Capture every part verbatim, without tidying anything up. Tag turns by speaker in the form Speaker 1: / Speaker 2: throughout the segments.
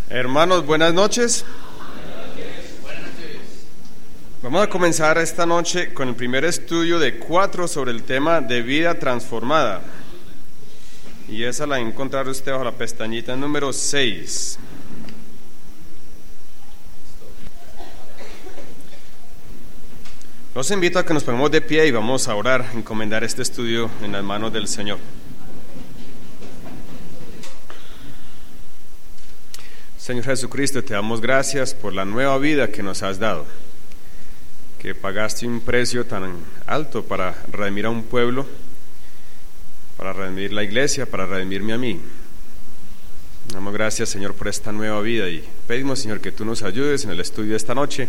Speaker 1: Hermanos, buenas noches.
Speaker 2: Buenas noches.
Speaker 1: Vamos a comenzar esta noche con el primer estudio de cuatro sobre el tema de vida transformada. Y esa la encontrará usted bajo la pestañita número seis. Los invito a que nos pongamos de pie y vamos a orar, encomendar este estudio en las manos del Señor. Señor Jesucristo, te damos gracias por la nueva vida que nos has dado, que pagaste un precio tan alto para redimir a un pueblo, para redimir la iglesia, para redimirme a mí. Damos gracias, Señor, por esta nueva vida y pedimos, Señor, que tú nos ayudes en el estudio de esta noche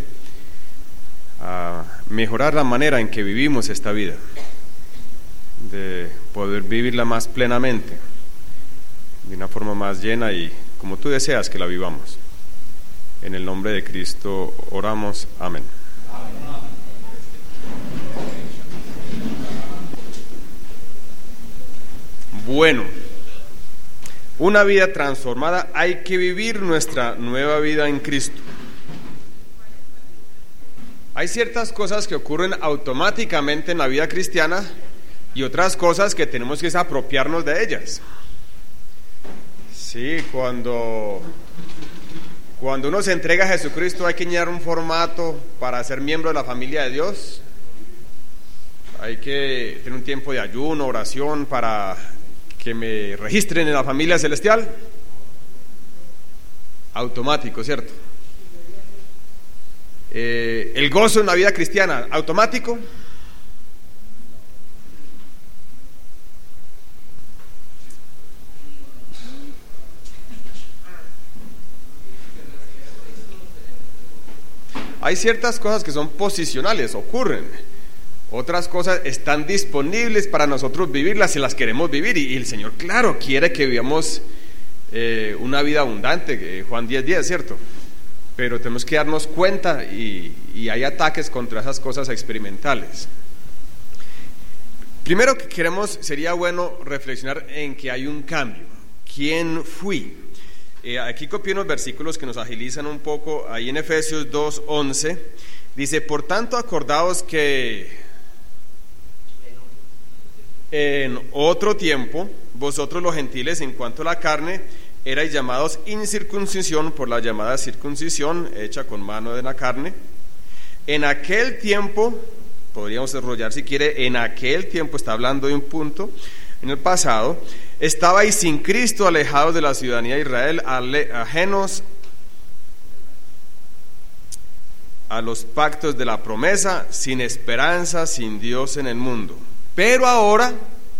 Speaker 1: a mejorar la manera en que vivimos esta vida, de poder vivirla más plenamente, de una forma más llena y como tú deseas que la vivamos. En el nombre de Cristo oramos. Amén. Bueno, una vida transformada, hay que vivir nuestra nueva vida en Cristo. Hay ciertas cosas que ocurren automáticamente en la vida cristiana y otras cosas que tenemos que apropiarnos de ellas. Sí, cuando, cuando uno se entrega a Jesucristo hay que llenar un formato para ser miembro de la familia de Dios. Hay que tener un tiempo de ayuno, oración para que me registren en la familia celestial. Automático, ¿cierto? Eh, el gozo en la vida cristiana, automático. Hay ciertas cosas que son posicionales, ocurren. Otras cosas están disponibles para nosotros vivirlas si las queremos vivir. Y, y el Señor, claro, quiere que vivamos eh, una vida abundante, eh, Juan diez diez, ¿cierto? Pero tenemos que darnos cuenta y, y hay ataques contra esas cosas experimentales. Primero que queremos, sería bueno reflexionar en que hay un cambio. ¿Quién fui? Eh, aquí copié unos versículos que nos agilizan un poco. Ahí en Efesios dos once dice: por tanto acordaos que en otro tiempo vosotros los gentiles en cuanto a la carne erais llamados incircuncisión por la llamada circuncisión hecha con mano de la carne. En aquel tiempo, podríamos desarrollar si quiere, en aquel tiempo está hablando de un punto en el pasado, estabais sin Cristo, alejados de la ciudadanía de Israel, ale, ajenos a los pactos de la promesa, sin esperanza, sin Dios en el mundo. Pero ahora,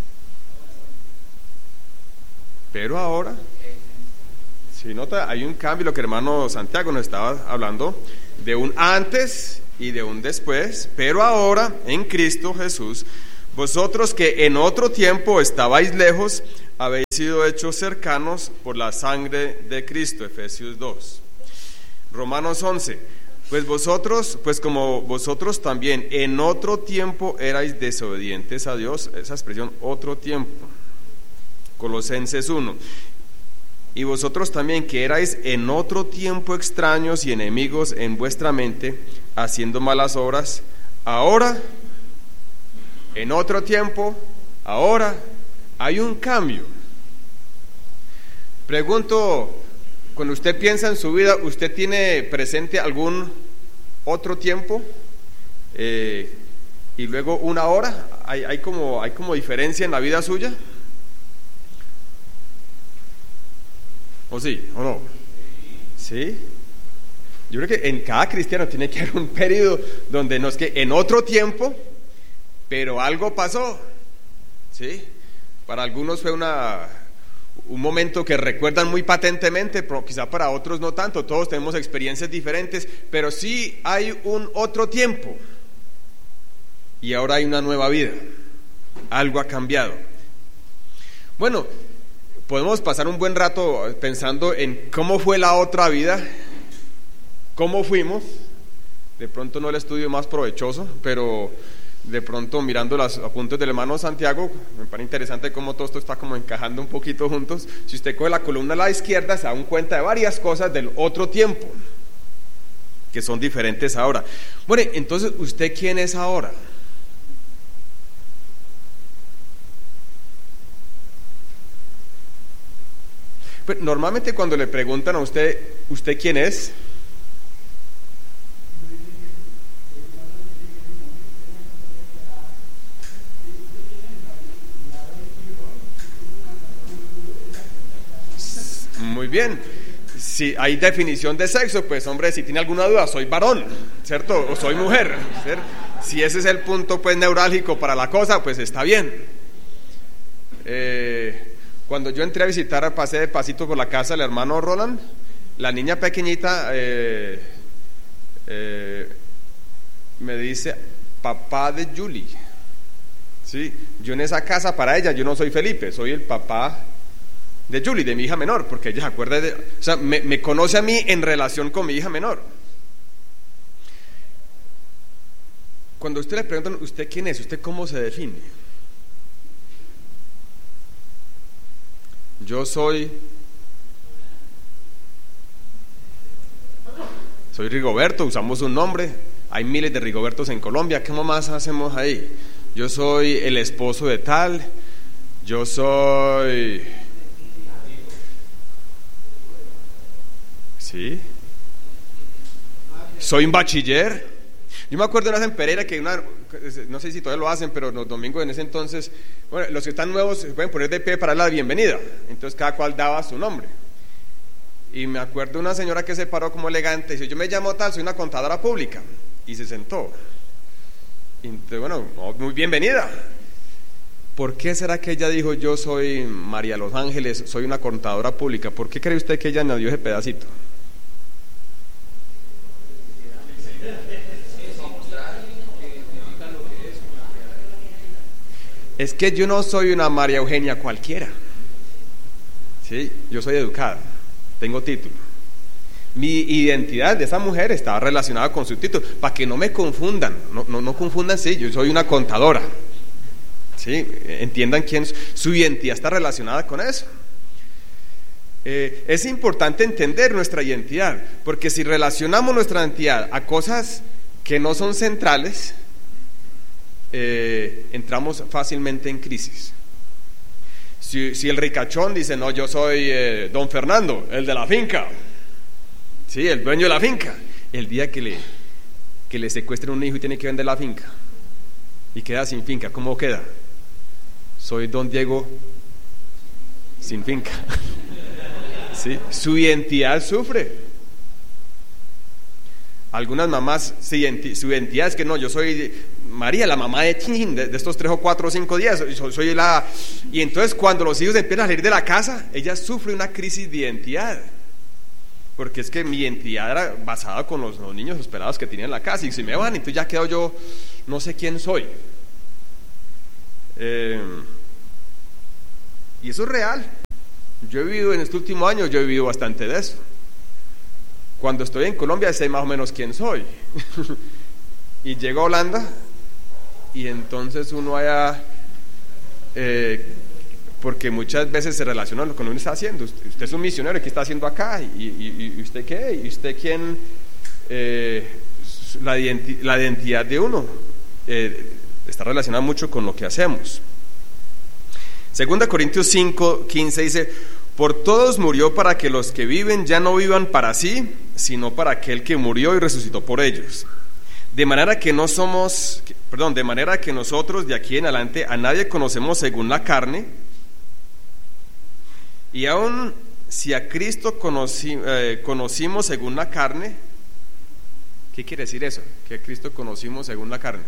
Speaker 1: pero ahora, si nota, hay un cambio. Lo que el hermano Santiago nos estaba hablando de un antes y de un después. Pero ahora, en Cristo Jesús, vosotros que en otro tiempo estabais lejos, habéis sido hechos cercanos por la sangre de Cristo. Efesios dos. Romanos once. Pues vosotros, pues como vosotros también en otro tiempo erais desobedientes a Dios. Esa expresión, otro tiempo. Colosenses uno. Y vosotros también que erais en otro tiempo extraños y enemigos en vuestra mente, haciendo malas obras, ahora, en otro tiempo, ahora, hay un cambio. Pregunto, cuando usted piensa en su vida, ¿usted tiene presente algún otro tiempo? Eh, y luego una hora, ¿hay, hay, como, ¿hay como diferencia en la vida suya? ¿O sí? ¿O no? ¿Sí? Yo creo que en cada cristiano tiene que haber un periodo donde no es que en otro tiempo, pero algo pasó. ¿Sí? Para algunos fue una, un momento que recuerdan muy patentemente, pero quizá para otros no tanto. Todos tenemos experiencias diferentes, pero sí hay un otro tiempo. Y ahora hay una nueva vida. Algo ha cambiado. Bueno, podemos pasar un buen rato pensando en cómo fue la otra vida, cómo fuimos. De pronto no el estudio más provechoso, pero de pronto mirando los apuntes del hermano Santiago, me parece interesante cómo todo esto está como encajando un poquito juntos. Si usted coge la columna a la izquierda, se da cuenta de varias cosas del otro tiempo, que son diferentes ahora. Bueno, entonces, ¿usted quién es ahora? Pues, normalmente cuando le preguntan a usted, ¿usted quién es? Muy bien. Si hay definición de sexo, pues hombre, si tiene alguna duda, soy varón, ¿cierto? O soy mujer, ¿cierto? Si ese es el punto pues neurálgico para la cosa, pues está bien. Eh, cuando yo entré a visitar, pasé de pasito por la casa del hermano Roland, la niña pequeñita eh, eh, me dice, papá de Julie. Sí, yo en esa casa para ella, yo no soy Felipe, soy el papá de Julie, de mi hija menor, porque ella se acuerda de, o sea, me, me conoce a mí en relación con mi hija menor. Cuando usted le preguntan, ¿usted quién es? ¿Usted cómo se define? Yo soy soy Rigoberto, usamos un nombre, hay miles de Rigobertos en Colombia, ¿qué más hacemos ahí? Yo soy el esposo de tal, yo soy... ¿Sí? Soy un bachiller. Yo me acuerdo de una vez en Pereira que una, no sé si todavía lo hacen, pero los domingos en ese entonces, bueno, los que están nuevos se pueden poner de pie para la bienvenida. Entonces cada cual daba su nombre. Y me acuerdo de una señora que se paró como elegante y dice, yo me llamo tal, soy una contadora pública. Y se sentó. Y entonces, bueno, muy bienvenida. ¿Por qué será que ella dijo, yo soy María Los Ángeles, soy una contadora pública? ¿Por qué cree usted que ella añadió ese pedacito? Es que yo no soy una María Eugenia cualquiera. Sí, yo soy educada, tengo título. Mi identidad de esa mujer está relacionada con su título, para que no me confundan, no, no, no confundan, sí, yo soy una contadora. Sí, entiendan quién, su identidad está relacionada con eso. Eh, es importante entender nuestra identidad, porque si relacionamos nuestra identidad a cosas que no son centrales, eh, entramos fácilmente en crisis. Si, si el ricachón dice, no, yo soy eh, don Fernando, el de la finca, sí, el dueño de la finca, el día que le, que le secuestren un hijo y tiene que vender la finca y queda sin finca, ¿cómo queda? Soy don Diego sin finca. ¿Sí? Su identidad sufre. Algunas mamás, su identidad es que no, yo soy María, la mamá de Chin, de, de estos tres o cuatro o cinco días, soy, soy la... Y entonces cuando los hijos empiezan a salir de la casa, ella sufre una crisis de identidad, porque es que mi identidad era basada con los, los niños esperados que tenía en la casa, y si me van, entonces ya quedo yo, no sé quién soy. Eh, y eso es real. Yo he vivido en este último año, yo he vivido bastante de eso. Cuando estoy en Colombia sé más o menos quién soy. Y llego a Holanda y entonces uno haya eh, porque muchas veces se relaciona con lo que uno está haciendo. Usted, usted es un misionero, ¿qué está haciendo acá? ¿Y, y, y usted qué? ¿Y usted quién? Eh, la, identi- la identidad de uno eh, está relacionada mucho con lo que hacemos. Segunda Corintios cinco, quince dice: por todos murió para que los que viven ya no vivan para sí, sino para aquel que murió y resucitó por ellos. De manera que no somos, perdón, de manera que nosotros de aquí en adelante a nadie conocemos según la carne, y aun si a Cristo conocí, eh, conocimos según la carne, ¿qué quiere decir eso? Que a Cristo conocimos según la carne.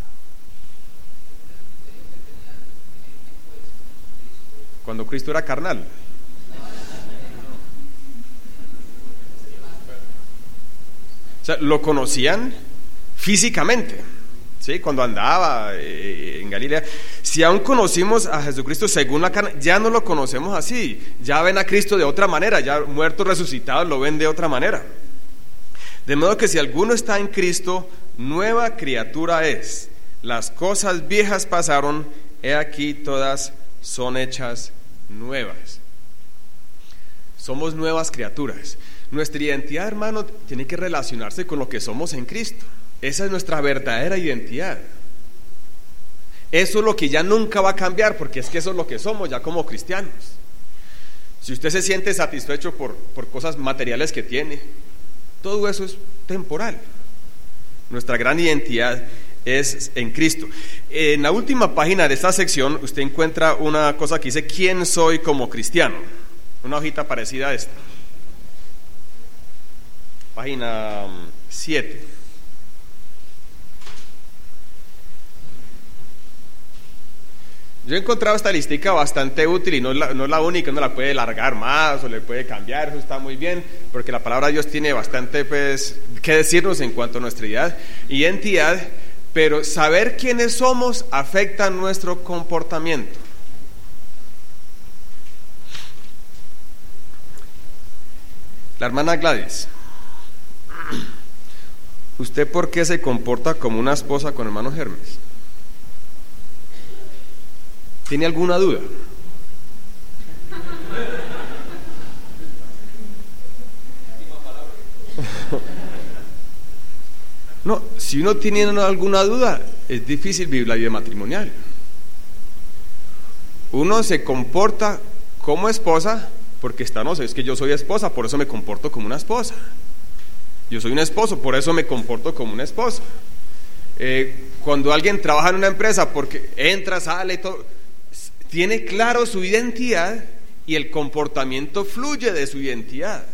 Speaker 1: Cuando Cristo era carnal. O sea, lo conocían físicamente, ¿sí? Cuando andaba eh, en Galilea. Si aún conocimos a Jesucristo según la carne, ya no lo conocemos así. Ya ven a Cristo de otra manera, ya muertos, resucitados, lo ven de otra manera. De modo que si alguno está en Cristo, nueva criatura es. las cosas viejas pasaron, he aquí todas son hechas nuevas. Somos nuevas criaturas. Nuestra identidad, hermano, tiene que relacionarse con lo que somos en Cristo. Esa es nuestra verdadera identidad. Eso es lo que ya nunca va a cambiar, porque es que eso es lo que somos ya como cristianos. Si usted se siente satisfecho por, por cosas materiales que tiene, todo eso es temporal. Nuestra gran identidad es en Cristo. En la última página de esta sección usted encuentra una cosa que dice ¿quién soy como cristiano? Una hojita parecida a esta. Página siete. Yo he encontrado esta listica bastante útil y no es, la, no es la única, uno la puede largar más o le puede cambiar, eso está muy bien, porque la palabra de Dios tiene bastante pues que decirnos en cuanto a nuestra identidad, identidad, pero saber quiénes somos afecta nuestro comportamiento. La hermana Gladys, ¿usted por qué se comporta como una esposa con hermano Hermes? ¿Tiene alguna duda? No, si uno tiene alguna duda, es difícil vivir la vida matrimonial. Uno se comporta como esposa porque está, no sé, es que yo soy esposa, por eso me comporto como una esposa. Yo soy un esposo, por eso me comporto como una esposa. Eh, cuando alguien trabaja en una empresa, porque entra, sale, todo, tiene claro su identidad y el comportamiento fluye de su identidad.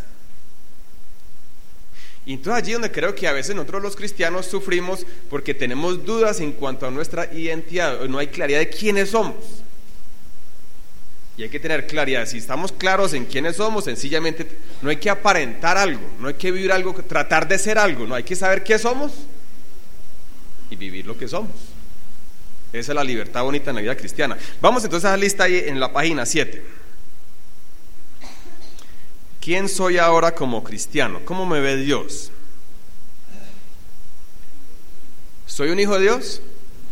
Speaker 1: Y entonces allí donde creo que a veces nosotros los cristianos sufrimos porque tenemos dudas en cuanto a nuestra identidad, no hay claridad de quiénes somos. Y hay que tener claridad, si estamos claros en quiénes somos, sencillamente no hay que aparentar algo, no hay que vivir algo, tratar de ser algo, no hay que saber qué somos y vivir lo que somos. Esa es la libertad bonita en la vida cristiana. Vamos entonces a la lista ahí en la página siete. ¿Quién soy ahora como cristiano? ¿Cómo me ve Dios? ¿Soy un hijo de Dios?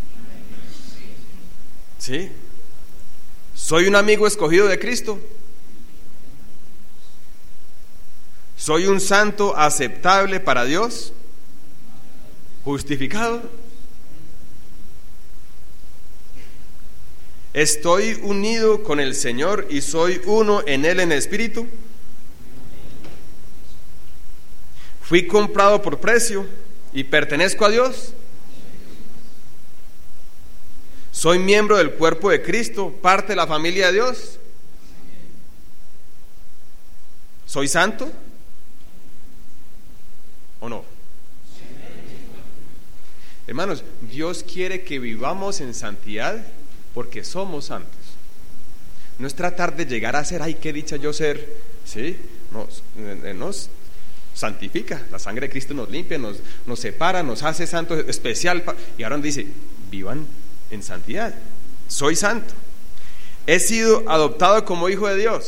Speaker 1: ¿Sí? ¿Soy un amigo escogido de Cristo? ¿Soy un santo aceptable para Dios? ¿Justificado? ¿Estoy unido con el Señor y soy uno en Él en espíritu? ¿Fui comprado por precio y pertenezco a Dios? ¿Soy miembro del cuerpo de Cristo, parte de la familia de Dios? ¿Soy santo? ¿O no? Hermanos, Dios quiere que vivamos en santidad porque somos santos. No es tratar de llegar a ser, ay, qué dicha yo ser, ¿sí? Nos, nos santifica, la sangre de Cristo nos limpia, nos, nos separa, nos hace santos especial. Y ahora dice, vivan en santidad. Soy santo. He sido adoptado como hijo de Dios.